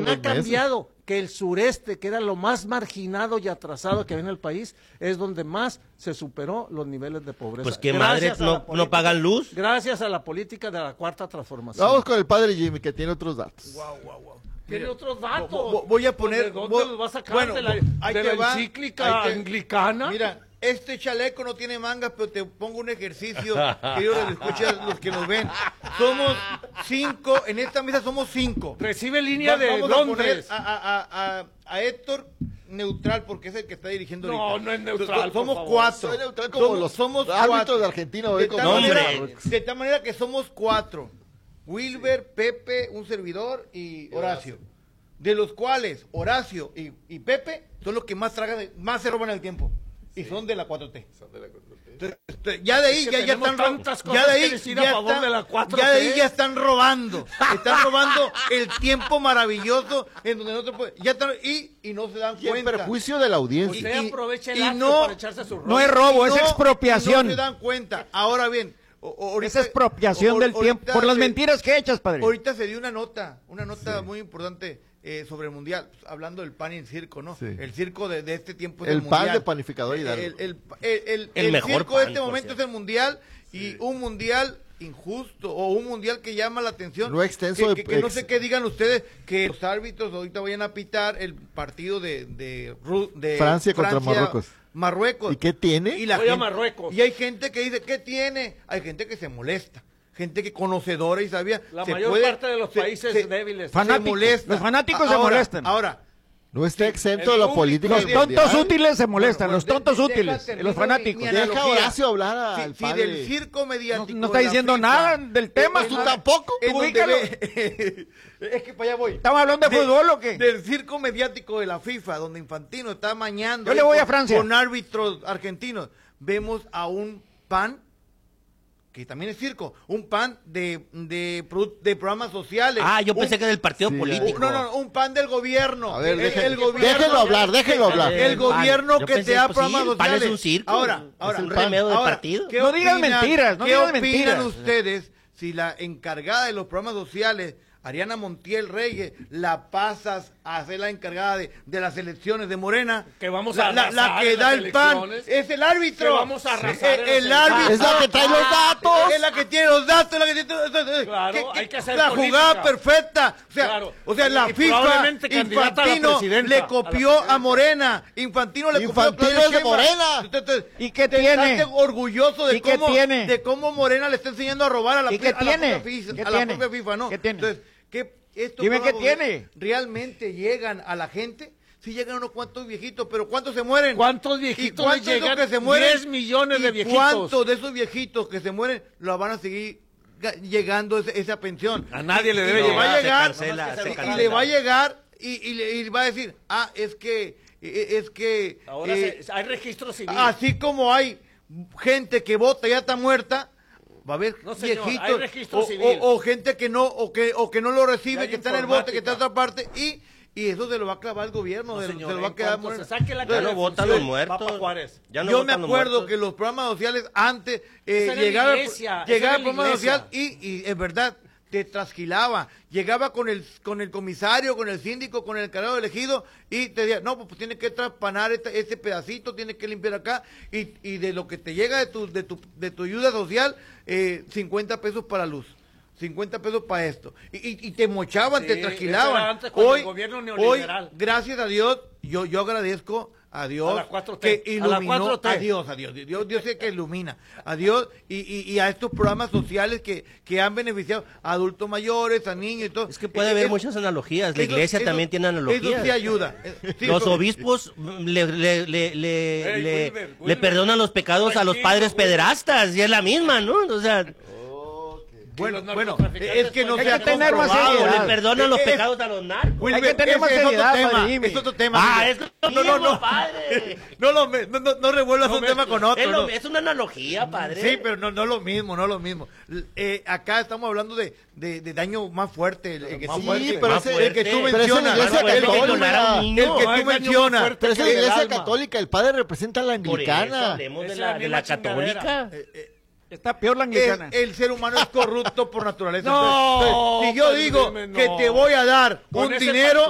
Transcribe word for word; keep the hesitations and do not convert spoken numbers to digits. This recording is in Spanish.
tan ha cambiado meses. Que el sureste, que era lo más marginado y atrasado que había en el país, es donde más se superó los niveles de pobreza. Pues qué madre, no, no pagan luz. Gracias a la política de la cuarta transformación. Vamos con el padre Jimmy, que tiene otros datos. Wow, wow, wow. Tiene otros datos. Voy a poner... ¿De dónde los va a sacar? Bueno, de la, de la va, encíclica que, anglicana. Mira, este chaleco no tiene mangas, pero te pongo un ejercicio que yo les escucho a los que nos ven. Somos cinco, en esta mesa somos cinco. Recibe línea de Vamos Londres. A, a, a, a Héctor neutral, porque es el que está dirigiendo no, ahorita. No, es neutral, Somos cuatro. Soy neutral como somos, los somos árbitros cuatro. de Argentina. De tal, manera, de tal manera que somos cuatro. Wilber, sí. Pepe, un servidor y Horacio. Horacio. De los cuales Horacio y, y Pepe son los que más tragan, más se roban el tiempo. Sí. Y son de la cuatro T. Son de la cuatro T. Entonces, ya de ahí es ya, ya están tantas ya de ahí decir ya, a favor está, de la cuatro ya T. de ahí ya están robando. Están robando el tiempo maravilloso en donde no se puede, ya están, y, y no se dan y cuenta. En perjuicio de la audiencia. Usted aprovecha el y acto no, para echarse su robo. No es robo, es no, expropiación. No se dan cuenta. Ahora bien, o, o, ahorita, es expropiación o, del tiempo por las se, mentiras que echas, padre. Ahorita se dio una nota, una nota sí. muy importante. Eh, sobre el mundial, hablando del pan y el circo, ¿no? Sí. El circo de, de este tiempo es el, el pan mundial. de panificador y el, el, el, el, el, el, el mejor circo pan, de este momento es el mundial y sí. un mundial injusto o un mundial que llama la atención. No extenso que, de que, que no sé qué digan ustedes que los árbitros ahorita vayan a pitar el partido de de, de Francia contra Francia, Marruecos. Marruecos. ¿Y qué tiene? Y la Voy gente, a Marruecos. Y hay gente que dice, ¿qué tiene? Hay gente que se molesta. Gente que conocedora y sabía. La se mayor puede, parte de los se, países se, débiles. Fanáticos, se molesta. Los fanáticos ahora, se molestan. Ahora. No está exento de la política. Los tontos mundial. útiles se molestan, bueno, los tontos de, de, útiles, de, los fanáticos. Deja a Horacio hablar al si, padre. Si del circo mediático. No, no está diciendo FIFA, nada del tema. ¿Tú tampoco? ¿Tú ubícalo? Es que para allá voy. ¿Estamos hablando de, de fútbol o qué? Del circo mediático de la FIFA, donde Infantino está amañando. Yo le voy con, a Francia. Con árbitros argentinos. Vemos a un pan que también es circo, un pan de, de, de programas sociales. Ah, yo pensé un, que era del partido sí, político. No, no, un pan del gobierno. A ver, el, deje, el gobierno, déjenlo hablar, déjenlo hablar. El, el gobierno yo que pensé, te da pues, programas sí, el sociales. pan es un circo. Ahora, ahora, es un remedio de partido. No digan mentiras, no ¿qué digan opinan mentiras? ustedes si la encargada de los programas sociales, Ariana Montiel Reyes, la pasas a ser la encargada de, de las elecciones de Morena? Que vamos a la, la, la que da el pan es el árbitro. Que vamos a arrasar el, el árbitro es la que trae los datos. Es la que tiene los datos, es la que tiene claro, que, hay que hacer la política. jugada perfecta. O sea, claro. o sea la y FIFA Infantino le copió a, a Morena. Infantino le Infantino copió a es de Morena. Entonces, ¿Y qué tiene? Orgulloso de ¿Y qué cómo tiene? de cómo Morena le está enseñando a robar a la, ¿Y qué a tiene? la propia FIFA, ¿Qué a la tiene? propia FIFA, ¿no? ¿Qué tiene? Entonces, ¿qué Estos Dime qué tiene. ¿Realmente llegan a la gente? Sí llegan unos cuantos viejitos, pero ¿cuántos se mueren? ¿Cuántos viejitos ¿Y cuántos les llegan? que se mueren? diez millones de ¿Y viejitos. ¿Cuántos de esos viejitos que se mueren lo van a seguir llegando ese, esa pensión? A nadie le y, debe y llegar. le va a llegar, cancela, no, se y, cancela. y le va a llegar y, y, y va a decir, ah, es que, es que... Ahora eh, se, hay registro civil. Así como hay gente que vota y ya está muerta, va a haber no, señor, viejitos hay registro o, civil. o, o gente que no o que o que no lo recibe, que está en el bote, que está en informática. otra parte y y eso se lo va a clavar el gobierno, No, se, señor, se lo va a en quedar cuanto Morena. se saque la Ya no votan los muertos. Papa Juárez. Ya no Yo me votan los acuerdo muertos. que los programas sociales antes eh, Esa era llegaba la iglesia, esa llegaba era el la programa iglesia. social y y es verdad te trasquilaba, llegaba con el con el comisario, con el síndico, con el encargado elegido y te decía, no, pues, pues tienes que traspanar este, este pedacito, tienes que limpiar acá y, y de lo que te llega de tu de tu, de tu ayuda social, eh, cincuenta pesos para luz. cincuenta pesos para esto. Y, y, y te mochaban, Sí, te eso trasquilaban. era antes con el gobierno neoliberal. Hoy, gracias a Dios, yo, yo agradezco a Dios A la cuatro T, que a la iluminó, cuatro T. a Dios, a Dios, Dios, Dios es que ilumina, a Dios y, y, y a estos programas sociales que, que han beneficiado a adultos mayores, a niños y todo. Es que puede Eh, haber es- muchas analogías. La eso- iglesia eso- también tiene analogías. Eso sí ayuda. Eh, sí, Los eso- obispos le, le, le, le, Hey, le- Wilber, le Wilber. perdonan los pecados a los Tranquilo, padres Wilber. pederastas, y es la misma, ¿no? O sea, Bueno, los bueno, narcotraficantes es que no pueden se ha tener más comprobado. seriedad. le perdonan los Eh, eh, pecados a los narcos. Wilber, Hay que tener ese más es otro seriedad, tema, padre Jimmy. es otro tema. Ah, Wilber. es no, no, no, padre. no, lo me- no, no, no revuelvas No un tema mezcles. con otro. Es, lo- no. es una analogía, padre. Sí, pero no, no lo mismo, no lo mismo. L- eh, acá estamos hablando de, de, de daño más fuerte, el, el que, Más tú, fuerte, el, pero el ese- que tú pero esa es la mencionas, iglesia el, que tú- católica. el que No, tú hay daño más mencionas. fuerte. Pero esa es que la el iglesia alma. católica, el padre representa a la Por eso anglicana. hablemos de Esa la, es la de la misma católica. Eh, eh, Está peor la anglicana. El, el ser humano es corrupto por naturaleza. No, Entonces, si yo padre, digo dime, no. que te voy a dar Con un ese dinero,